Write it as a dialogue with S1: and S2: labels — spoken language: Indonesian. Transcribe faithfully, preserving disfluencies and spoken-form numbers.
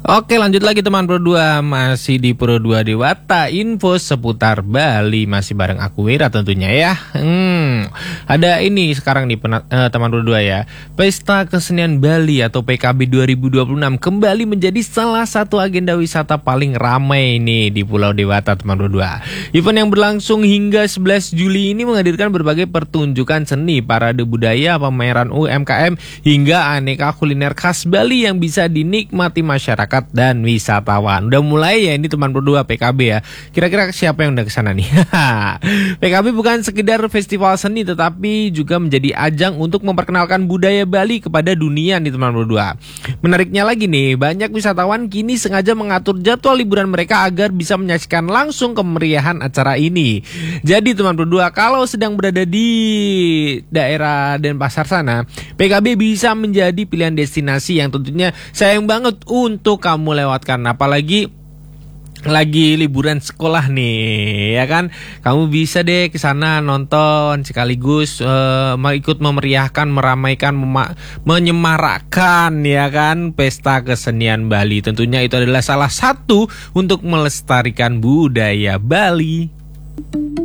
S1: Oke, lanjut lagi teman Pro dua, masih di Pro dua Dewata, info seputar Bali masih bareng aku Wira tentunya ya. Hmm, ada ini sekarang nih pena, eh, teman Pro dua ya. Pesta Kesenian Bali atau P K B dua ribu dua puluh enam kembali menjadi salah satu agenda wisata paling ramai nih di Pulau Dewata teman Pro dua. Event yang berlangsung hingga sebelas Juli ini menghadirkan berbagai pertunjukan seni, parade budaya, pameran U M K M hingga aneka kuliner khas Bali yang bisa dinikmati masyarakat dan wisatawan. Udah mulai ya ini teman berdua P K B ya. Kira-kira siapa yang udah kesana nih? P K B bukan sekedar festival seni tetapi juga menjadi ajang untuk memperkenalkan budaya Bali kepada dunia nih teman berdua. Menariknya lagi nih, banyak wisatawan kini sengaja mengatur jadwal liburan mereka agar bisa menyaksikan langsung kemeriahan acara ini. Jadi teman berdua, kalau sedang berada di daerah Denpasar sana, P K B bisa menjadi pilihan destinasi yang tentunya sayang banget untuk kamu lewatkan, apalagi lagi liburan sekolah nih ya kan. Kamu bisa deh ke sana nonton sekaligus uh, ikut memeriahkan, meramaikan, menyemarakkan ya kan pesta kesenian Bali. Tentunya itu adalah salah satu untuk melestarikan budaya Bali.